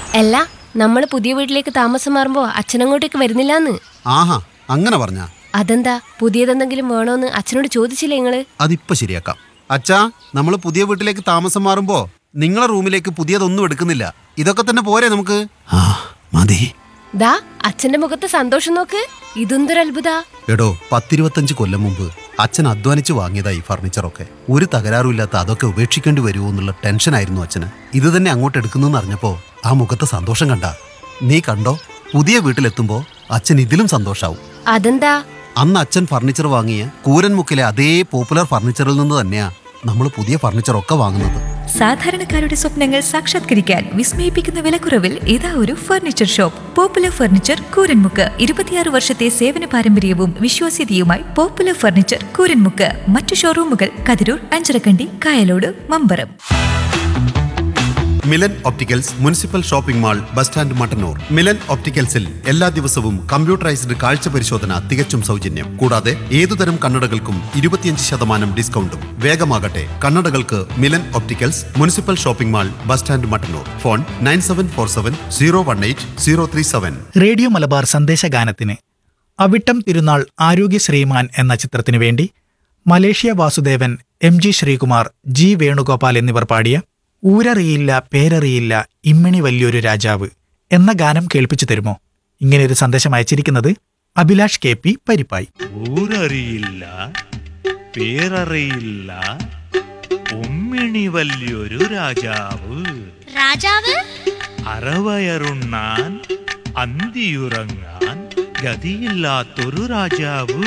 അല്ല, നമ്മള് പുതിയ വീട്ടിലേക്ക് താമസം മാറുമ്പോ അച്ഛനങ്ങോട്ടേക്ക് വരുന്നില്ലാന്ന്. ആഹാ, അങ്ങനെ പറഞ്ഞ? അതെന്താ? പുതിയതെന്തെങ്കിലും വേണോന്ന് അച്ഛനോട് ചോദിച്ചില്ലേ നിങ്ങള്? അതിപ്പോ ശരിയാക്കാം. അച്ഛാ, നമ്മള് പുതിയ വീട്ടിലേക്ക് താമസം മാറുമ്പോ നിങ്ങളെ റൂമിലേക്ക് പുതിയതൊന്നും എടുക്കുന്നില്ല. ഇതൊക്കെ തന്നെ പോരെ നമുക്ക്? ആ മതി. ദാ അച്ഛന്റെ മുഖത്ത് സന്തോഷം നോക്ക്. ഇതെന്തൊരു അത്ഭുത. എടോ, 10-25 കൊല്ലം മുമ്പ് അച്ഛൻ അധ്വാനിച്ച് വാങ്ങിയതാ ഈ ഫർണിച്ചറൊക്കെ. ഒരു തകരാറുമില്ലാത്ത അതൊക്കെ ഉപേക്ഷിക്കേണ്ടി വരുമോ എന്നുള്ള ടെൻഷനായിരുന്നു അച്ഛന്. ഇത് തന്നെ അങ്ങോട്ട് എടുക്കുന്നെന്ന് അറിഞ്ഞപ്പോ ആ മുഖത്തെ സന്തോഷം കണ്ട. നീ കണ്ടോ, പുതിയ വീട്ടിലെത്തുമ്പോ അച്ഛൻ ഇതിലും സന്തോഷാവും. അതെന്താ? അന്ന് അച്ഛൻ ഫർണിച്ചർ വാങ്ങിയ കൂരൻമുക്കിലെ അതേ പോപ്പുലർ ഫർണിച്ചറിൽ നിന്ന് തന്നെയാ നമ്മൾ പുതിയ ഫർണിച്ചറൊക്കെ വാങ്ങുന്നത്. സാധാരണക്കാരുടെ സ്വപ്നങ്ങൾ സാക്ഷാത്കരിക്കാൻ വിസ്മയിപ്പിക്കുന്ന വിലക്കുറവിൽ ഇതാ ഒരു furniture shop. Popular furniture Kooranmukku. 26 വർഷത്തെ സേവന പാരമ്പര്യവും വിശ്വാസ്യതയുമായി പോപ്പുലർ ഫർണിച്ചർ കൂരൻമുക്ക്. മറ്റു ഷോറൂമുകൾ Kathirur, Anjarakandy, Kayalode, Mambaram. Milan opticals municipal shopping mall, bus stand, Mattannur. Milan ഒപ്റ്റിക്കൽസിൽ എല്ലാ ദിവസവും കമ്പ്യൂട്ടറൈസ്ഡ് കാഴ്ച പരിശോധന തികച്ചും സൗജന്യം. കൂടാതെ ഏതുതരം കണ്ണടകൾക്കും 25% ഡിസ്കൗണ്ടും. വേഗമാകട്ടെ, കണ്ണടകൾക്ക് Milan opticals municipal shopping mall, bus stand, Mattannur. Phone 9747018037. Radio Malabar സന്ദേശഗാനത്തിന് Avittam തിരുനാൾ ആരോഗ്യ ശ്രീമാൻ എന്ന ചിത്രത്തിനു വേണ്ടി Malaysia Vasudevan, MG Sreekumar, G Venugopal എന്നിവർ പാടിയ ഊരറിയില്ല പേരറിയില്ല ഇമ്മിണി വലിയൊരു രാജാവ് എന്ന ഗാനം കേൾപ്പിച്ചു തരുമോ? ഇങ്ങനെയൊരു സന്ദേശം അയച്ചിരിക്കുന്നത് അഭിലാഷ് KP പരിപ്പായി. ഊരറിയില്ല പേരറിയില്ല ഉമ്മിണി വലിയൊരു രാജാവ്. അറവയറുണ്ണാൻ അന്തിയുറങ്ങാൻ ഗതിയില്ലാത്തൊരു രാജാവ്.